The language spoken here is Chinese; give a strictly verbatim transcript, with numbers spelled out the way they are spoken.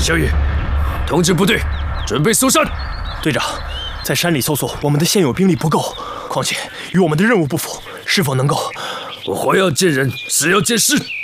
小雨，通知部队，准备搜山。 队长，在山里搜索，我们的现有兵力不够，况且与我们的任务不符，是否能够？ 我活要见人，死要见尸。